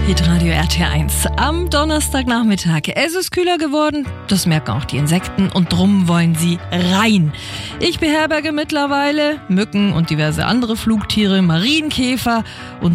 Hitradio RT1 am Donnerstagnachmittag. Es ist kühler geworden, das merken auch die Insekten und drum wollen sie rein. Ich beherberge mittlerweile Mücken und diverse andere Flugtiere, Marienkäfer und